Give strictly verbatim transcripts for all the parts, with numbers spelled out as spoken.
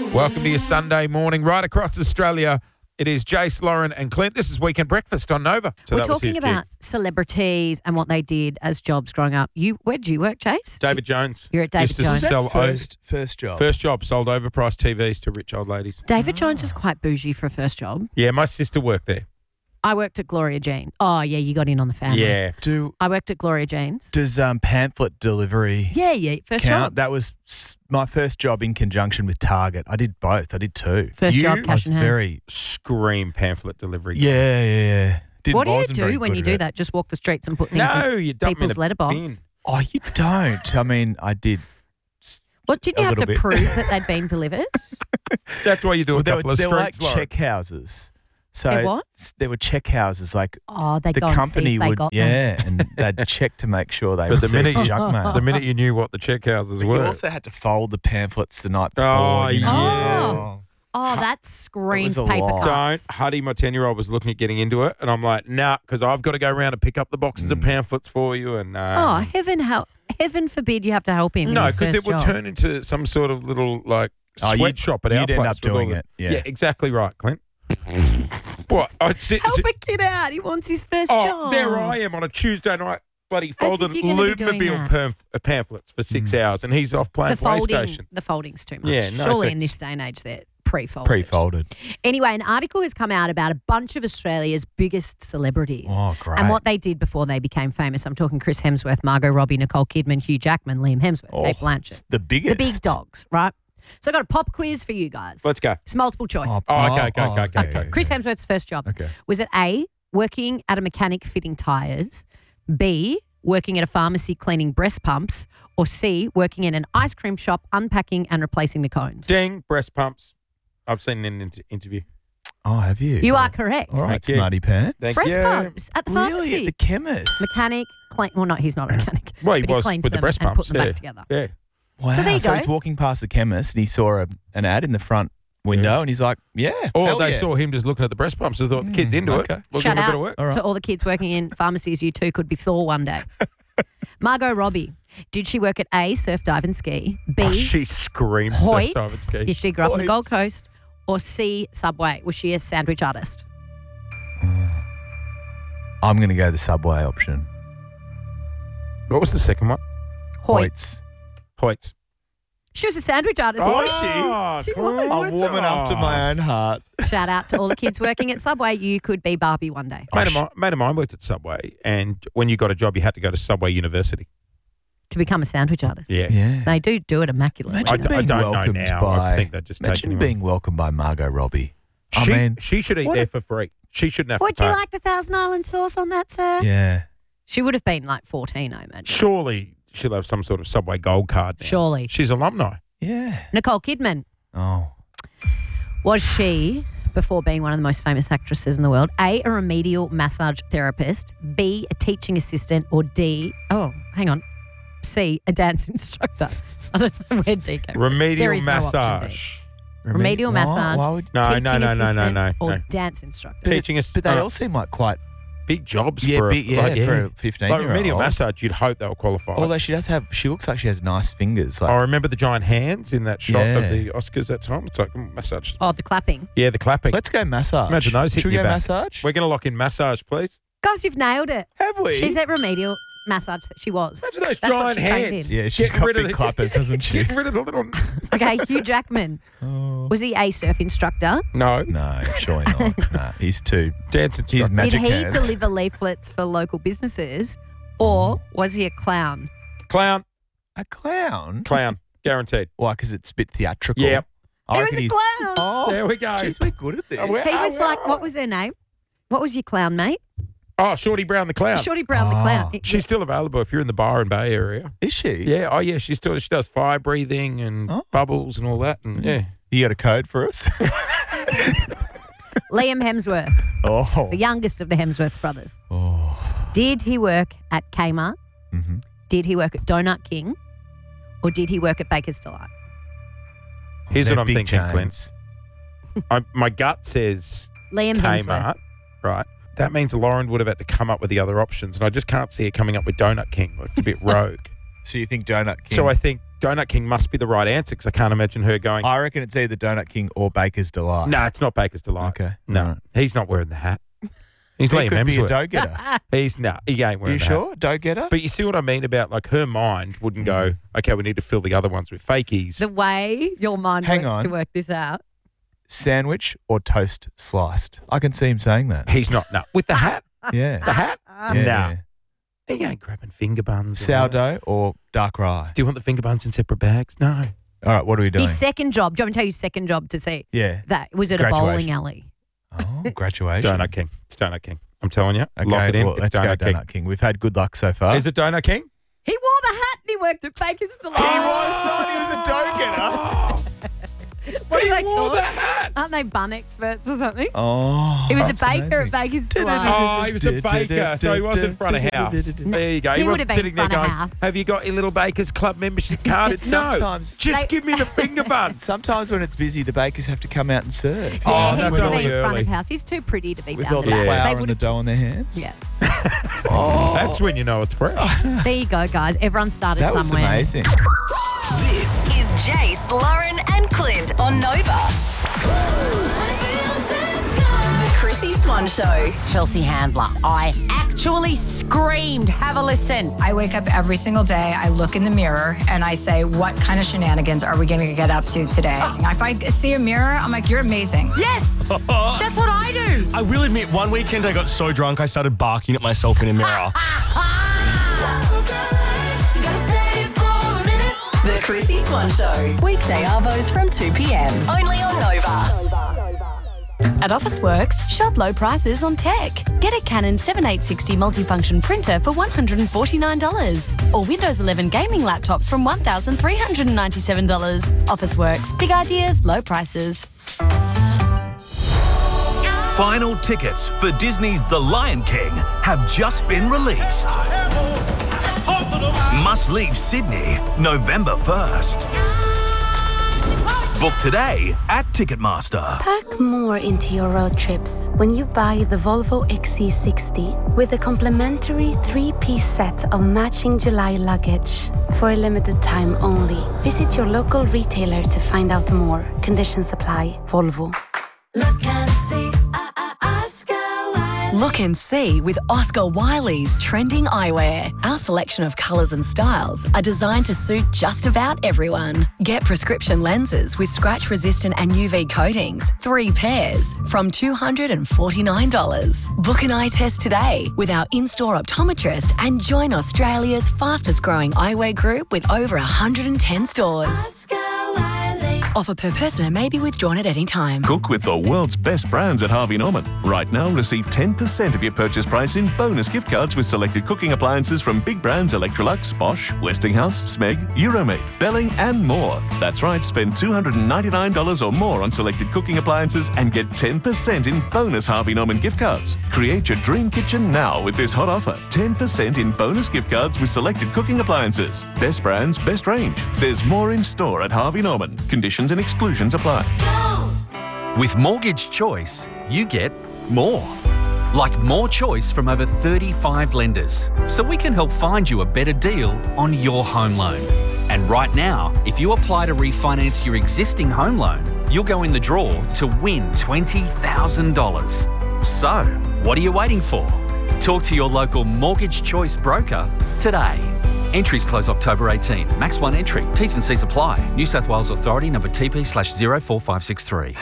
Welcome to your Sunday morning. Right across Australia, it is Jace, Lauren and Clint. This is Weekend Breakfast on Nova. So We're that was talking his about gig. celebrities and what they did as jobs growing up. You, where did you work, Chase? David Jones. You're at David used to Jones. Sell First, first job. First job, sold overpriced T Vs to rich old ladies. David Jones is quite bougie for a first job. Yeah, my sister worked there. I worked at Gloria Jean. Oh, yeah, you got in on the family. Yeah. Do I worked at Gloria Jean's. does um, pamphlet delivery Yeah, yeah, first count? job. That was s- my first job in conjunction with Target. I did both. I did two. First You- job, I was cash in hand. very Scream pamphlet delivery. yeah, yeah, yeah. Didn't, What do you wasn't very do when good you at do it. that? Just walk the streets and put things No, in you dump them in people's a letterbox? bin. Oh, you don't. I mean, I did. What, didn't A you have to little bit. prove that they'd been delivered? That's why you do a Well, there couple were, of there were like streets, Lauren. check houses. So There what? s- there were check houses. Like Oh, they the go company and see if they would, got them. yeah, and they'd check to make sure they But the received minute you- junk mail. The minute you knew what the check houses But were. you also had to fold the pamphlets the night before. Oh, you know? yeah. Oh, that screams a paper lot. cuts. Don't. Huddy, my ten-year-old, was looking at getting into it, and I'm like, nah, because I've got to go around and pick up the boxes of pamphlets for you. And Oh, uh, heaven help! Heaven forbid you have to help him. in no, his because first it would job. turn into some sort of little like Oh, you'd- sweatshop at our you'd end place up with all doing the- it, yeah. exactly right, Clint. What? I'd sit, Help sit- a kid out. He wants his first oh, job. there I am on a Tuesday night, bloody As if folding you're gonna be doing Lubmobile that. pam- uh, pamphlets for six Mm. hours, and he's off playing The folding, PlayStation. the folding's too much. Yeah, no Surely in thanks. this day and age, they're pre-folded. Pre-folded. Anyway, an article has come out about a bunch of Australia's biggest celebrities Oh, great. and what they did before they became famous. I'm talking Chris Hemsworth, Margot Robbie, Nicole Kidman, Hugh Jackman, Liam Hemsworth, Oh, Kate Blanchett. it's the biggest. The big dogs, right? So I got a pop quiz for you guys. Let's go. It's multiple choice. Oh, Oh, okay, okay, oh, okay, okay, okay. okay. Chris Hemsworth's first job. Okay. Was it A, working at a mechanic fitting tyres, B, working at a pharmacy cleaning breast pumps, or C, working in an ice cream shop unpacking and replacing the cones? Ding, breast pumps. I've seen an inter- interview. Oh, have you? You are correct. All right, Thank you. smarty pants. Thank Breast you. pumps at the Really? pharmacy. At the chemist? Mechanic, clean. Well, not he's not a mechanic. Well, he but was cleaned with the them breast and pumps. put them yeah. back together. Yeah. Wow. So there you go. he's walking past the chemist and he saw a, an ad in the front window Yeah. and he's like, yeah. Or hell they yeah. saw him just looking at the breast pumps and thought, the kid's into okay. it. We'll Shout give him a bit out of work. All right. to all the kids working in pharmacies. You too could be Thor one day. Margot Robbie. Did she work at A, surf, dive and ski, B, Oh, she screams. surf, dive, and Hoyts? ski. Did she grow up on the Gold Hoyts. Coast? Or C, Subway? Was she a sandwich artist? I'm going to go the Subway option. What was the second one? Hoyts. Hoyts. She was a sandwich artist. Oh, She cool. was. A woman after my own heart. Shout out to all the kids working at Subway. You could be Barbie one day. Mate of, mine, mate of mine worked at Subway, and when you got a job, you had to go to Subway University. To become a sandwich artist. Yeah. Yeah. They do do it immaculately. I, Imagine d- I being don't know welcomed now. by. I think they're just taking imagine him being welcomed by Margot Robbie. I she, mean, she should eat what there a- for free. She shouldn't have Would to you pay. like the Thousand Island sauce on that, sir? yeah. She would have been like fourteen, I imagine. Surely she'll have some sort of Subway gold card now. Surely. She's alumni. Yeah. Nicole Kidman. Oh. Was she, before being one of the most famous actresses in the world, A, a remedial massage therapist, B, a teaching assistant, or D, oh, hang on, C, a dance instructor? I don't know where D came from. There Remedial is no option D. massage. Remedial Why- massage, Why would, No, teaching no, no, no, no, assistant, no, or no. dance instructor. Teaching us, but they uh, all seem like quite big jobs yeah, for, big, a, yeah, like, for a fifteen Like year remedial old. massage, you'd hope they'll qualify. Although she does have, she looks like she has nice fingers. Like, I remember the giant hands in that shot of Yeah. the Oscars that time. It's like mm, massage. Oh, the clapping. Yeah, the clapping. let's go massage. Imagine those Should hitting we your go back. massage? We're going to lock in massage, please. Guys, you've nailed it. Have we? She's at remedial massage that she was. Imagine those That's what giant she trained hands. in. Yeah, she's Getting got rid of big the- clappers, hasn't she? Getting rid of the little. Okay, Hugh Jackman. Oh. Was he a surf instructor? No, No, surely not. nah, he's too. dance He's instructor. magic Did he hands. deliver leaflets for local businesses, or was he a clown? Clown, A clown? clown, guaranteed. Why? Because it's a bit theatrical. Yep. I He reckon was a he's- clown. Oh, There we go. Jeez, we're good at this. Oh, we're- He was well. like, what was her name? What was your clown, mate? Oh, Shorty Brown the clown. Shorty Brown the Oh. clown. She's still available if you're in the Byron Bay area. Is she? Yeah. Oh, yeah. She still she does fire breathing and Oh. bubbles and all that. And yeah. You got a code for us? Liam Hemsworth, oh. the youngest of the Hemsworth brothers. Oh. Did he work at Kmart? Mm-hmm. Did he work at Donut King? Or did he work at Baker's Delight? Here's They're what I'm big thinking, chains. Clint. I, my gut says Liam Hemsworth. Kmart, right? That means Lauren would have had to come up with the other options, and I just can't see her coming up with Donut King. It's a bit rogue. So you think Donut King? So I think Donut King must be the right answer because I can't imagine her going, I reckon it's either Donut King or Baker's Delight. no, it's not Baker's Delight. Okay. No, Alright. he's not wearing the hat. He's He Liam could be a Hemsworth. dough getter. He's, no, he ain't Are wearing you the sure? hat. Dough getter? But you see what I mean about, like, her mind wouldn't go, okay, we need to fill the other ones with fakies. The way your mind Hang works on. to work this out. Sandwich or toast sliced? I can see him saying that. He's not, no. With the hat? Yeah. The hat? Yeah, no. yeah. He ain't grabbing finger buns. or- Sourdough or dark rye? Do you want the finger buns in separate bags? No. All right, what are we doing? His second job, do you want me to tell you his second job to see? Yeah. That was at a Graduation. bowling alley. Oh, graduation. Donut King. It's Donut King. I'm telling you. Okay, Lock it in. well, it's let's Donut, go King. Donut King. We've had good luck so far. Is it Donut King? He wore the hat and he worked at Baker's Delight. He was not. He was a dough getter. What he are they wore called? the hat. Aren't they bun experts or something? Oh, He was that's a baker amazing. at Baker's Delight. Oh, he was a baker, so he wasn't front of house. There you go. He He would wasn't have been sitting there front of going, house. have you got your little Baker's Club membership card? But no, sometimes- just They- give me the finger buns. Sometimes when it's busy, the bakers have to come out and serve. Yeah, Oh, he that's would have only been front early. of house. He's too pretty to be With down all the the back. flour They and the would've- dough on their hands. Yeah. That's when you know it's fresh. There you go, guys. Everyone started That was somewhere. amazing. This is Jace, Lauren, and Clint on Nova. The Chrissy Swan Show. Chelsea Handler. I actually screamed. Have a listen. I wake up every single day, I look in the mirror, and I say, what kind of shenanigans are we going to get up to today? If I see a mirror, I'm like, you're amazing. Yes, that's what I do. I will admit, one weekend I got so drunk I started barking at myself in a mirror. The Chrissy Swan Show. Weekday arvos from two p.m. Only on Nova. At Officeworks, shop low prices on tech. Get a Canon seventy-eight sixty multifunction printer for one hundred forty-nine dollars or Windows eleven gaming laptops from one thousand three hundred ninety-seven dollars. Officeworks, big ideas, low prices. Final tickets for Disney's The Lion King have just been released. Must leave Sydney November first. Book today at Ticketmaster. Pack more into your road trips when you buy the Volvo X C sixty with a complimentary three-piece set of matching July luggage. For a limited time only. Visit your local retailer to find out more. Conditions apply. Volvo. Look and see. Look and see with Oscar Wiley's trending eyewear. Our selection of colours and styles are designed to suit just about everyone. Get prescription lenses with scratch-resistant and U V coatings, three pairs, from two hundred forty-nine dollars. Book an eye test today with our in-store optometrist and join Australia's fastest-growing eyewear group with over one hundred ten stores. Offer per person and may be withdrawn at any time. Cook with the world's best brands at Harvey Norman. Right now, receive ten percent of your purchase price in bonus gift cards with selected cooking appliances from big brands Electrolux, Bosch, Westinghouse, Smeg, Euromaid, Belling, and more. That's right, spend two hundred ninety-nine dollars or more on selected cooking appliances and get ten percent in bonus Harvey Norman gift cards. Create your dream kitchen now with this hot offer. ten percent in bonus gift cards with selected cooking appliances. Best brands, best range. There's more in store at Harvey Norman. Conditions and exclusions apply. With Mortgage Choice, you get more. Like more choice from over thirty-five lenders, so we can help find you a better deal on your home loan. And right now, if you apply to refinance your existing home loan, you'll go in the draw to win twenty thousand dollars. So, what are you waiting for? Talk to your local Mortgage Choice broker today. Entries close October eighteenth. Max one entry. T's and C's apply. New South Wales Authority number T P slash zero four five six three.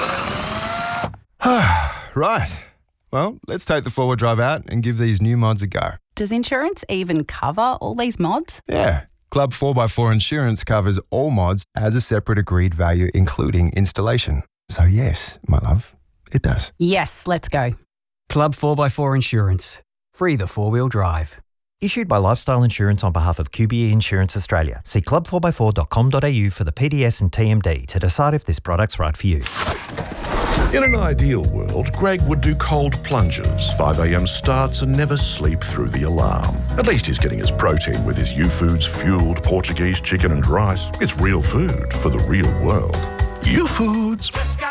Right. Well, let's take the four-wheel drive out and give these new mods a go. Does insurance even cover all these mods? Yeah. Club four by four Insurance covers all mods as a separate agreed value, including installation. So yes, my love, it does. Yes, let's go. Club four by four Insurance. Free the four-wheel drive. Issued by Lifestyle Insurance on behalf of Q B E Insurance Australia. See club four by four dot com dot a u for the P D S and T M D to decide if this product's right for you. In an ideal world, Greg would do cold plunges, five a.m. starts and never sleep through the alarm. At least he's getting his protein with his U-Foods fueled Portuguese chicken and rice. It's real food for the real world. U-Foods.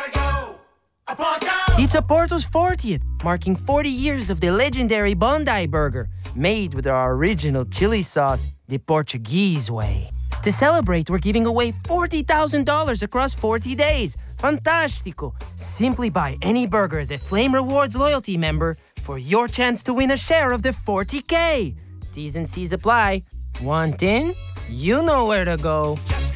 It's Oporto's fortieth, marking forty years of the legendary Bondi burger, made with our original chili sauce, the Portuguese way. To celebrate, we're giving away forty thousand dollars across forty days. Fantastico! Simply buy any burger as a Flame Rewards loyalty member for your chance to win a share of the forty K. T's and C's apply. Want in? You know where to go.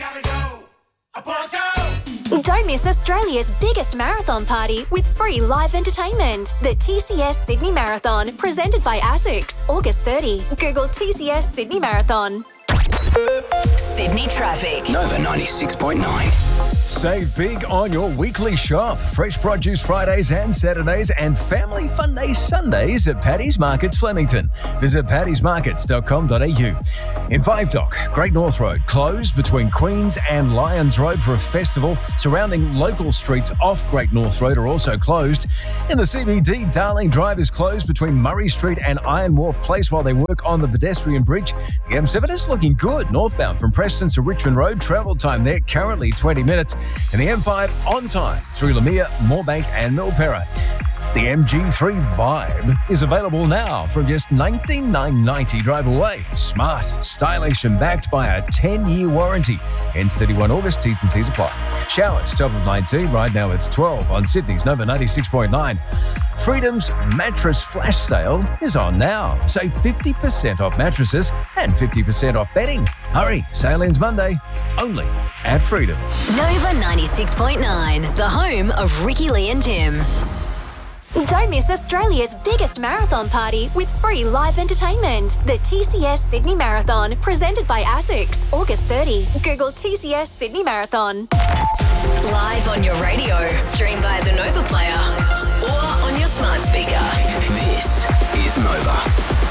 Don't miss Australia's biggest marathon party with free live entertainment. The T C S Sydney Marathon, presented by ASICS, August thirtieth. Google T C S Sydney Marathon. Sydney traffic. Nova ninety-six point nine. Save big on your weekly shop. Fresh produce Fridays and Saturdays and family fun days Sundays at Paddy's Markets Flemington. Visit paddys markets dot com dot a u. In Five Dock, Great North Road closed between Queens and Lyons Road for a festival. Surrounding local streets off Great North Road are also closed. In the C B D, Darling Drive is closed between Murray Street and Iron Wharf Place while they work on the pedestrian bridge. The M seven is looking good northbound from Preston to Richmond Road. Travel time there currently twenty minutes. And the M five on time through Lamia, Moorebank and Milperra. The M G three Vibe is available now from just nineteen nine hundred ninety dollars drive away. Smart, stylish and backed by a ten-year warranty. Ends thirty-first August, T's and C's apply. Showers, top of nineteen, right now it's twelve on Sydney's Nova ninety-six point nine. Freedom's mattress flash sale is on now. Save fifty percent off mattresses and fifty percent off bedding. Hurry, sale ends Monday, only at Freedom. Nova ninety-six point nine, the home of Ricky Lee and Tim. Don't miss Australia's biggest marathon party with free live entertainment. The T C S Sydney Marathon, presented by ASICS, August thirtieth. Google T C S Sydney Marathon. Live on your radio, stream via the Nova Player, or on your smart speaker. This is Nova.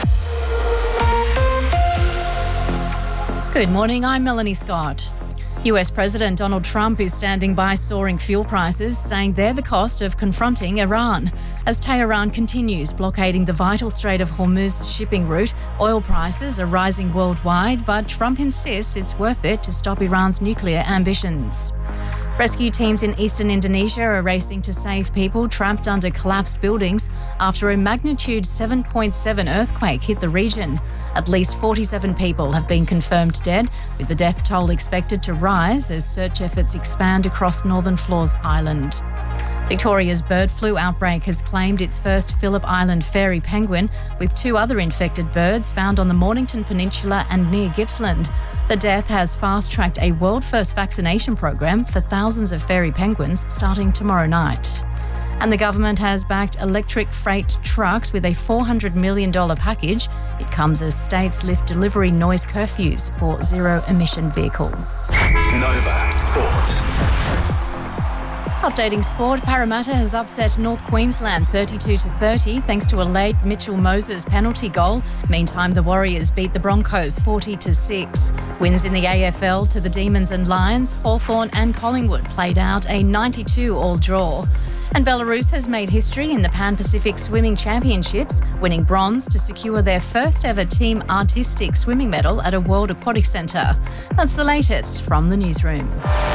Good morning, I'm Melanie Scott. U S President Donald Trump is standing by soaring fuel prices, saying they're the cost of confronting Iran. As Tehran continues blockading the vital Strait of Hormuz shipping route, oil prices are rising worldwide, but Trump insists it's worth it to stop Iran's nuclear ambitions. Rescue teams in eastern Indonesia are racing to save people trapped under collapsed buildings after a magnitude seven point seven earthquake hit the region. At least forty-seven people have been confirmed dead, with the death toll expected to rise as search efforts expand across Northern Flores Island. Victoria's bird flu outbreak has claimed its first Phillip Island fairy penguin, with two other infected birds found on the Mornington Peninsula and near Gippsland. The death has fast-tracked a world-first vaccination program for thousands of fairy penguins starting tomorrow night. And the government has backed electric freight trucks with a four hundred million dollars package. It comes as states lift delivery noise curfews for zero-emission vehicles. Nova Sport. Updating sport, Parramatta has upset North Queensland thirty-two to thirty thanks to a late Mitchell Moses penalty goal. Meantime, the Warriors beat the Broncos forty to six. Wins in the A F L to the Demons and Lions, Hawthorn and Collingwood played out a ninety-two all draw. And Belarus has made history in the Pan-Pacific Swimming Championships, winning bronze to secure their first ever team artistic swimming medal at a World Aquatic Centre. That's the latest from the newsroom.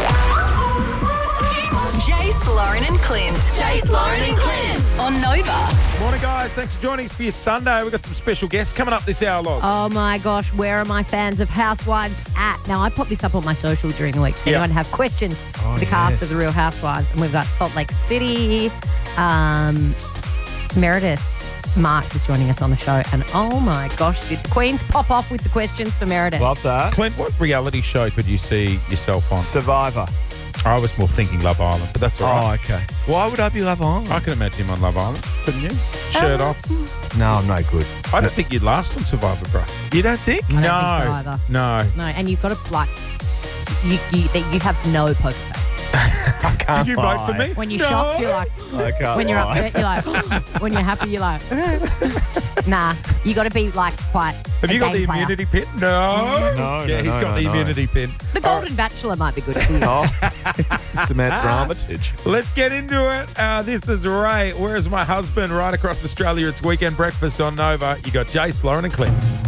Jace, Lauren and Clint. Jace, Lauren and Clint on Nova. Morning, guys. Thanks for joining us for your Sunday. We've got some special guests coming up this hour, Log. Oh, my gosh. Where are my fans of Housewives at? Now, I pop this up on my social during the week. So Yeah. anyone have questions Oh, for the cast yes. of The Real Housewives? And we've got Salt Lake City. Um, Meredith Marks is joining us on the show. And oh, my gosh, did the Queens pop off with the questions for Meredith? Love that. Clint, what reality show could you see yourself on? Survivor. I was more thinking Love Island, but that's all right. Oh, okay. Why would I be Love Island? I can imagine him on Love Island, couldn't you? Shirt off. No, I'm no good. I don't think you'd last on Survivor, bro. You don't think? I don't no. think so either. No. No, and you've got to, like, you, you, that you have no poker face. I can't Did you vote for lie. me? When you're No. shocked, you're like, I can't when you're lie. upset, you're like, when you're happy, you're like, nah, you got to be like quite. Have a you got the game player. immunity pin? No. No, Yeah, no, he's no, got no, the no. immunity pin. The Golden Bachelor might be good for you. Oh, it's Samantha Armitage. Let's get into it. Uh, this is Ray. Where's my husband? Right across Australia. It's Weekend Breakfast on Nova. You got Jace, Lauren and Clint.